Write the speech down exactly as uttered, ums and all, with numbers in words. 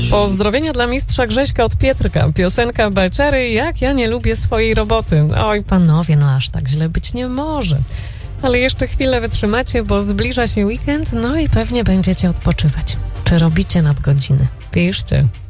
Pozdrowienia dla mistrza Grześka od Pietrka. Piosenka Becery, jak ja nie lubię swojej roboty. Oj, panowie, no aż tak źle być nie może. Ale jeszcze chwilę wytrzymacie, bo zbliża się weekend, no i pewnie będziecie odpoczywać. Czy robicie nadgodziny? Piszcie.